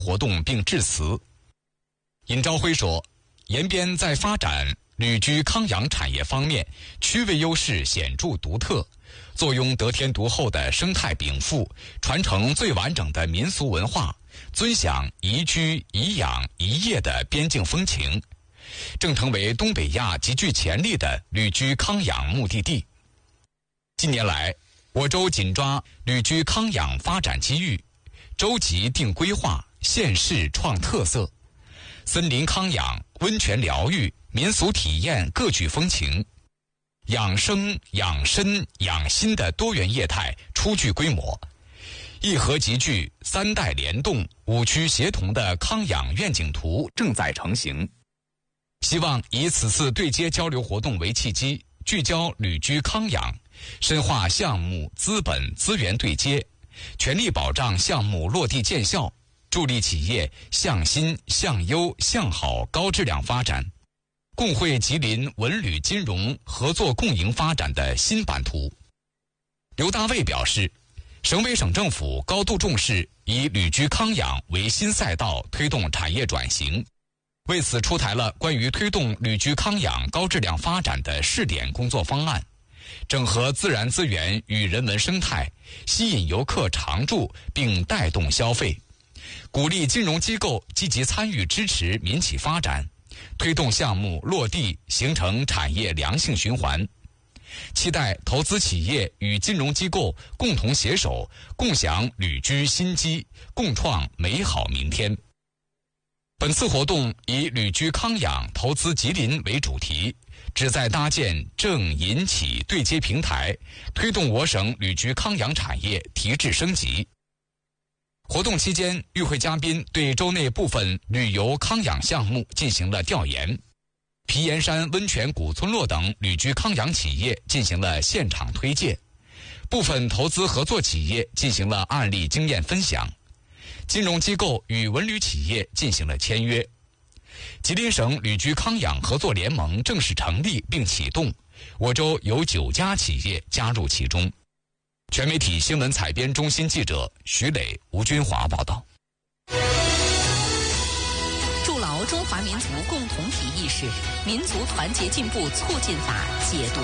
活动并致辞。尹朝辉说，延边在发展旅居康养产业方面区位优势显著独特，坐拥得天独厚的生态禀赋，传承最完整的民俗文化，尊享宜居宜养宜业的边境风情，正成为东北亚极具潜力的旅居康养目的地。近年来，我州紧抓旅居康养发展机遇，州级定规划，县市创特色，森林康养、温泉疗愈、民俗体验各具风情，养生、养身、养心的多元业态初具规模，一合集聚、三代联动、五区协同的康养愿景图正在成型。希望以此次对接交流活动为契机，聚焦旅居康养，深化项目资本资源对接，全力保障项目落地见效，助力企业向新向优向好高质量发展，共绘吉林文旅金融合作共赢发展的新版图。刘大卫表示，省委省政府高度重视以旅居康养为新赛道推动产业转型，为此出台了关于推动旅居康养高质量发展的试点工作方案，整合自然资源与人文生态，吸引游客常住并带动消费，鼓励金融机构积极参与支持民企发展，推动项目落地，形成产业良性循环。期待投资企业与金融机构共同携手，共享旅居新机，共创美好明天。本次活动以旅居康养投资吉林为主题，旨在搭建政银企对接平台，推动我省旅居康养产业提质升级。活动期间，与会嘉宾对州内部分旅游康养项目进行了调研，皮岩山温泉古村落等旅居康养企业进行了现场推介，部分投资合作企业进行了案例经验分享，金融机构与文旅企业进行了签约。吉林省旅居康养合作联盟正式成立并启动，我州有9家企业加入其中。全媒体新闻采编中心记者徐磊、吴军华报道。 筑牢中华民族共同体意识，民族团结进步促进法解读。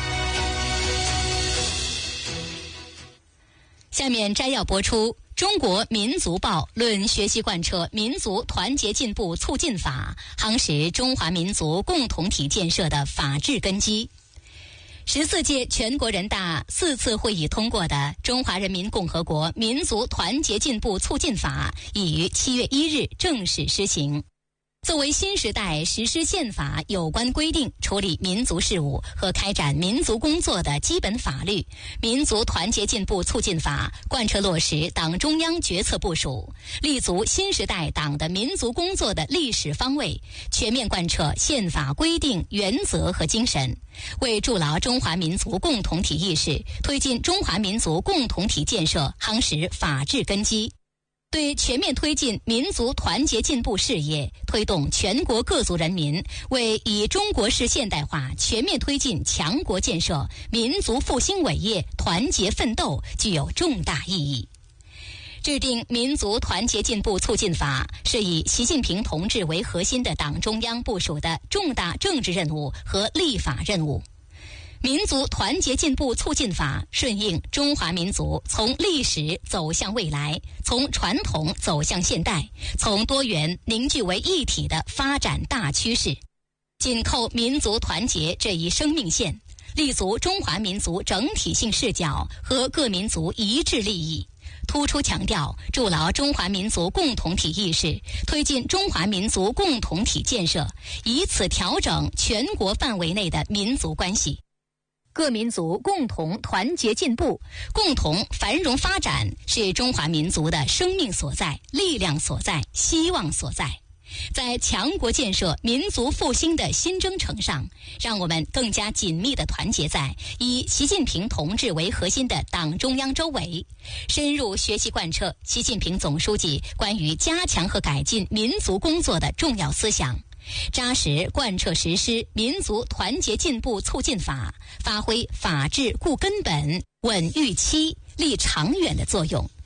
下面摘要播出《中国民族报》论学习贯彻民族团结进步促进法，夯实中华民族共同体建设的法治根基。14届全国人大4次会议通过的《中华人民共和国民族团结进步促进法》已于7月1日正式施行。作为新时代实施宪法有关规定处理民族事务和开展民族工作的基本法律，《民族团结进步促进法》贯彻落实党中央决策部署，立足新时代党的民族工作的历史方位，全面贯彻宪法规定原则和精神，为筑牢中华民族共同体意识，推进中华民族共同体建设夯实法治根基。对全面推进民族团结进步事业，推动全国各族人民为以中国式现代化全面推进强国建设、民族复兴伟业团结奋斗具有重大意义。制定民族团结进步促进法是以习近平同志为核心的党中央部署的重大政治任务和立法任务。民族团结进步促进法顺应中华民族从历史走向未来，从传统走向现代，从多元凝聚为一体的发展大趋势，紧扣民族团结这一生命线，立足中华民族整体性视角和各民族一致利益，突出强调筑牢中华民族共同体意识，推进中华民族共同体建设，以此调整全国范围内的民族关系。各民族共同团结进步、共同繁荣发展是中华民族的生命所在、力量所在、希望所在。在强国建设、民族复兴的新征程上，让我们更加紧密地团结在以习近平同志为核心的党中央周围，深入学习贯彻习近平总书记关于加强和改进民族工作的重要思想，扎实贯彻实施民族团结进步促进法，发挥法治固根本、稳预期、立长远的作用，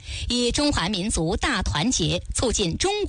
以中华民族大团结促进中国